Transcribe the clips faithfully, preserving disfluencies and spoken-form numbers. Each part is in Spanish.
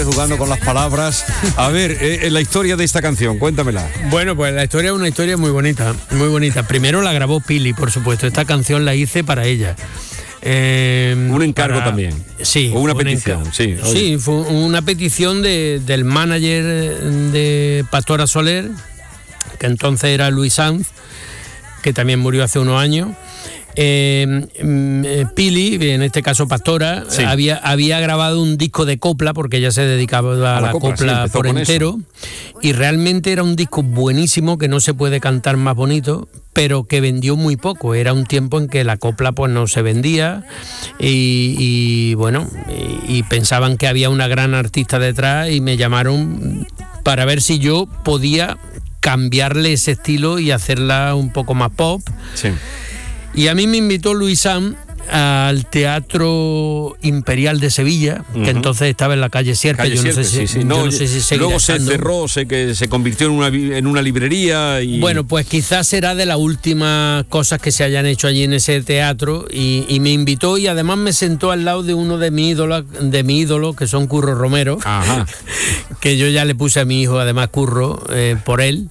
siempre jugando con las palabras. A ver, eh, la historia de esta canción, cuéntamela. Bueno, pues la historia es una historia muy bonita, muy bonita. Primero la grabó Pili, por supuesto. Esta canción la hice para ella. Eh, un encargo para, también. Sí. O una un petición. encargo. Sí, sí, fue una petición de, del manager de Pastora Soler, que entonces era Luis Sanz, que también murió hace unos años. Eh, eh, Pili, en este caso Pastora, sí. había, había grabado un disco de copla, porque ella se dedicaba a, a la, la copla, copla sí, por entero, eso. Y realmente era un disco buenísimo, que no se puede cantar más bonito, pero que vendió muy poco. Era un tiempo en que la copla pues no se vendía y, y bueno, y, y pensaban que había una gran artista detrás, y me llamaron para ver si yo podía cambiarle ese estilo y hacerla un poco más pop. Sí. Y a mí me invitó Luis Sanz al Teatro Imperial de Sevilla, uh-huh. que entonces estaba en la calle Sierpe. Calle yo no Sierpe, sé si, sí, sí. yo No, no sé si seguirá luego se estando. cerró, sé que se convirtió en una, en una librería. Y... Bueno, pues quizás será de las últimas cosas que se hayan hecho allí en ese teatro, y, y me invitó, y además me sentó al lado de uno de mis ídolos, de mi ídolo, que son Curro Romero. Ajá. Que yo ya le puse a mi hijo además Curro eh, por él.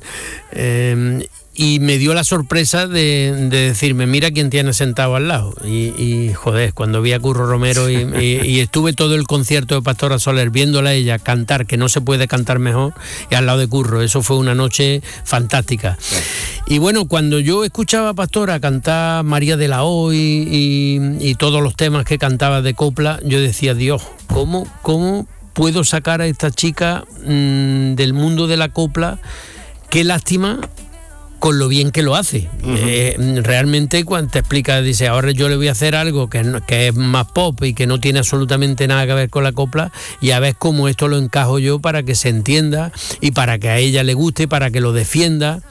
Eh, Y me dio la sorpresa de, de decirme, mira quién tiene sentado al lado. Y, y joder, cuando vi a Curro Romero y, y, y estuve todo el concierto de Pastora Soler viéndola a ella cantar, que no se puede cantar mejor, y al lado de Curro. Eso fue una noche fantástica. Sí. Y bueno, cuando yo escuchaba a Pastora cantar María de la O y, y, y todos los temas que cantaba de copla, yo decía, Dios, ¿cómo, cómo puedo sacar a esta chica mmm, del mundo de la copla? Qué lástima con lo bien que lo hace. Uh-huh. Eh, realmente cuando te explica, dice, ahora yo le voy a hacer algo que, que es más pop y que no tiene absolutamente nada que ver con la copla, y a ver cómo esto lo encajo yo para que se entienda y para que a ella le guste, para que lo defienda.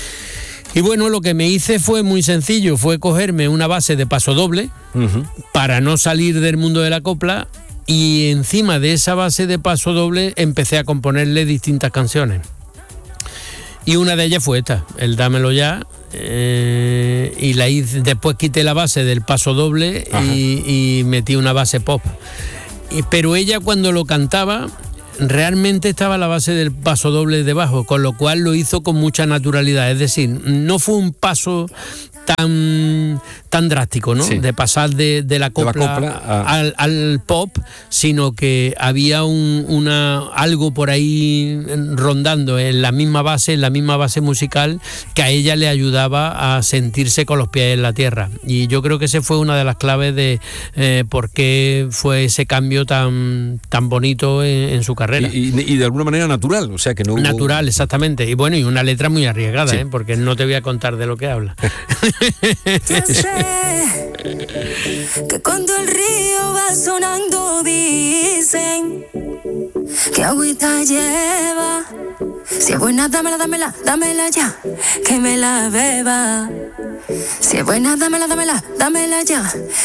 Y bueno, lo que me hice fue muy sencillo, fue cogerme una base de paso doble, uh-huh. para no salir del mundo de la copla, y encima de esa base de paso doble empecé a componerle distintas canciones. Y una de ellas fue esta, el Dámelo Ya, eh, y la hice, después quité la base del paso doble y, y metí una base pop. Y, pero ella cuando lo cantaba, realmente estaba la base del paso doble debajo, con lo cual lo hizo con mucha naturalidad. Es decir, no fue un paso tan, tan drástico, ¿no? Sí. De pasar de, de la copla, de la copla a... al, al pop, sino que había un, una, algo por ahí rondando en la misma base, en la misma base musical, que a ella le ayudaba a sentirse con los pies en la tierra. Y yo creo que esa fue una de las claves de eh, por qué fue ese cambio tan, tan bonito en, en su carrera. Y, y, y de alguna manera natural, o sea que no hubo... Natural, exactamente. Y bueno, y una letra muy arriesgada, sí. ¿eh? Porque no te voy a contar de lo que habla. Yo sé que cuando el río va sonando dicen que agüita lleva. Si es buena, dámela, dámela, dámela ya, que me la beba. Si es buena, dámela, dámela, dámela ya,